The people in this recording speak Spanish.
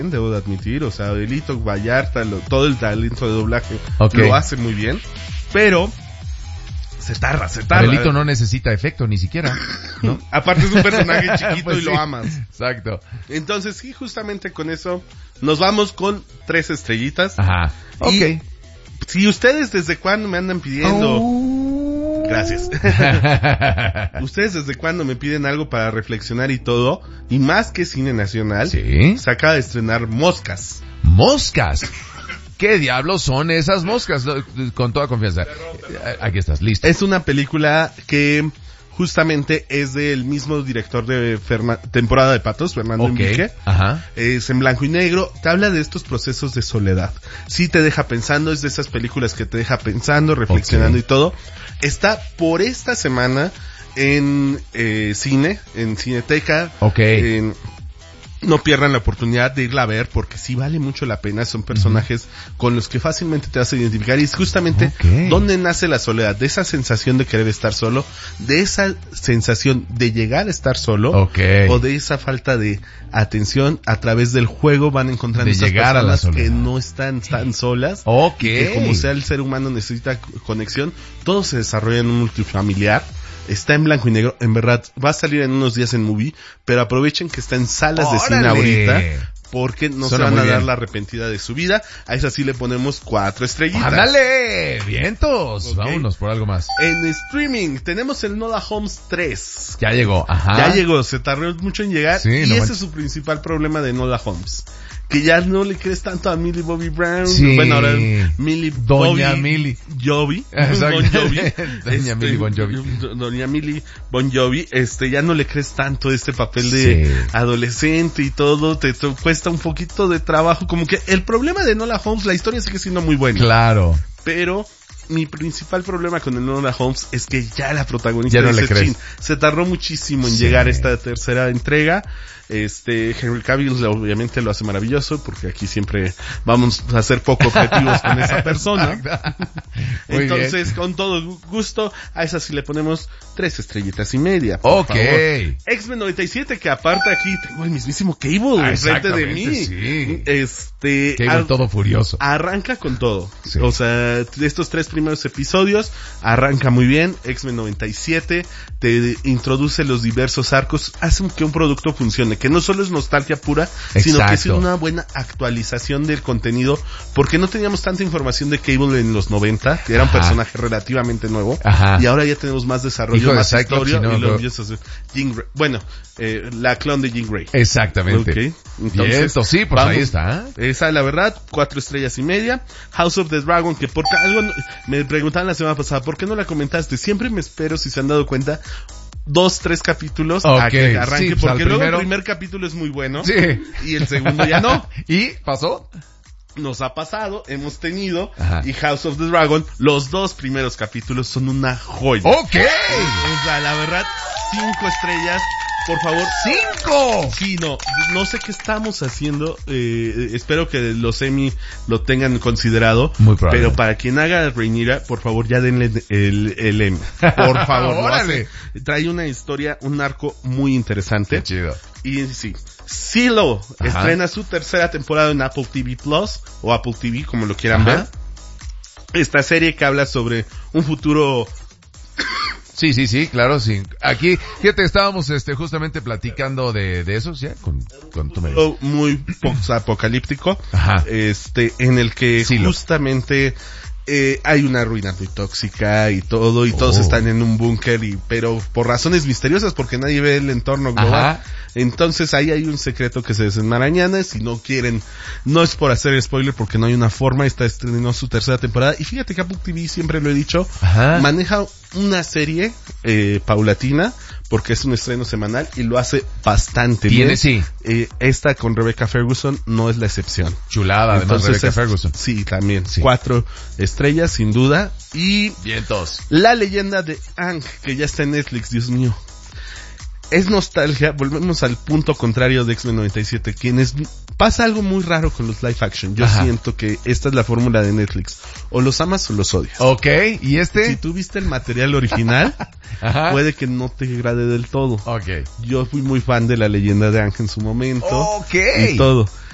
debo de admitir, o sea, Elito Vallarta, todo el talento de doblaje lo hace muy bien, pero se tarda. Abelito no necesita efecto ni siquiera, ¿no? Aparte es un personaje chiquito pues y lo amas. Exacto. Entonces sí, justamente con eso nos vamos con 3 estrellitas. Ajá. Y si ustedes desde cuándo me andan pidiendo... Gracias. Ustedes desde cuándo me piden algo para reflexionar y todo, y más que cine nacional, ¿Sí? Se acaba de estrenar Moscas. ¿Moscas? ¿Qué diablos son esas moscas? Con toda confianza. Aquí estás, listo. Es una película que justamente es del mismo director de Temporada de Patos, Fernando Enrique. Ajá. Es en blanco y negro. Te habla de estos procesos de soledad. Sí te deja pensando, es de esas películas que te deja pensando, reflexionando y todo. Está por esta semana en cine, en Cineteca. No pierdan la oportunidad de irla a ver porque sí vale mucho la pena. Son personajes con los que fácilmente te vas a identificar y es justamente donde nace la soledad, de esa sensación de querer estar solo, de esa sensación de llegar a estar solo o de esa falta de atención. A través del juego van encontrando de esas llegar personas a la que no están tan solas y que como sea el ser humano necesita conexión. Todo se desarrolla en un multifamiliar. Está en blanco y negro, en verdad, va a salir en unos días en Movie, pero aprovechen que está en salas de cine ahorita, porque no se van a dar la arrepentida de su vida. A esa sí le ponemos 4 estrellitas. ¡Ándale! ¡Vientos! Vámonos por algo más. En streaming tenemos el Enola Holmes 3. Ya llegó, Ya llegó, se tardó mucho en llegar, y ese es su principal problema de Enola Holmes. Que ya no le crees tanto a Millie Bobby Brown. Sí. Bueno, ahora Doña Millie Jovi. Exacto. Bon Jovi. Doña Millie Bon Jovi. Doña Millie Bon Jovi. Ya no le crees tanto este papel de adolescente y todo. Te cuesta un poquito de trabajo. Como que el problema de Enola Holmes, la historia sigue siendo muy buena. Claro. Pero mi principal problema con Enola Holmes es que ya la protagonista ya no le crees. Se tardó muchísimo en llegar a esta tercera entrega. Henry Cavill obviamente lo hace maravilloso porque aquí siempre vamos a ser poco objetivos con esa persona. Entonces, con todo gusto, a esa sí le ponemos 3 estrellitas y media. Por favor. X-Men 97, que aparte aquí tengo el mismísimo Cable enfrente de mí. Sí. Cable todo furioso. Arranca con todo. Sí. O sea, de estos 3 primeros episodios, arranca muy bien. X-Men 97 te introduce los diversos arcos, hace que un producto funcione, que no solo es nostalgia pura, sino que es una buena actualización del contenido, porque no teníamos tanta información de Cable en los 90, que era un personaje relativamente nuevo, y ahora ya tenemos más desarrollo, más historia, la clon de Jean Grey. Exactamente. Entonces, sí, pues ahí está. Esa, la verdad, 4 estrellas y media. House of the Dragon, que porque algo me preguntaban la semana pasada, ¿por qué no la comentaste? Siempre me espero, si se han dado cuenta, 2-3 capítulos a que arranque, porque luego el primer capítulo es muy bueno y el segundo ya no. ¿Y pasó? Nos ha pasado, hemos tenido, y House of the Dragon, los 2 primeros capítulos son una joya. O sea, la verdad, 5 estrellas. Por favor, 5. Sí, no sé qué estamos haciendo. Espero que los Emmy lo tengan considerado. Muy probable. Pero para quien haga Rhaenyra, por favor, ya denle el Emmy. Por favor. Órale. Trae una historia, un arco muy interesante. Qué chido. Y sí, Silo estrena su tercera temporada en Apple TV Plus, o Apple TV, como lo quieran ver. Esta serie que habla sobre un futuro... Sí, claro, sí. Aquí, fíjate, estábamos justamente platicando de eso, ¿ya? Con tu medio. Muy post-apocalíptico. En el que justamente hay una ruina muy tóxica y todo, y todos están en un búnker, pero por razones misteriosas, porque nadie ve el entorno global. Entonces ahí hay un secreto que se desenmaraña. Si no quieren, no es por hacer spoiler, porque no hay una forma. Estrenó su tercera temporada, y fíjate que Apple TV, siempre lo he dicho, maneja una serie paulatina, porque es un estreno semanal y lo hace bastante bien. Sí. Esta con Rebecca Ferguson no es la excepción. Chulada, además, Rebecca Ferguson. Sí, también. 4 estrellas, sin duda. Y vientos. La leyenda de Aang, que ya está en Netflix, Dios mío. Es nostalgia, volvemos al punto contrario de X-Men 97, pasa algo muy raro con los live action. Yo siento que esta es la fórmula de Netflix. O los amas o los odias. ¿Y Si tú viste el material original, puede que no te agrade del todo. Yo fui muy fan de La leyenda de Aang en su momento. Y todo.